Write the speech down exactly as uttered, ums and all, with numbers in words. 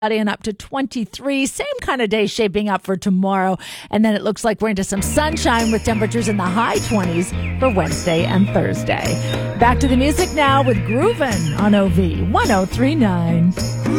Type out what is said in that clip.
and up to twenty-three. Same kind of day shaping up for tomorrow. And then it looks like we're into some sunshine with temperatures in the high twenties for Wednesday and Thursday. Back to the music now with Groovin' on O V ten thirty-nine.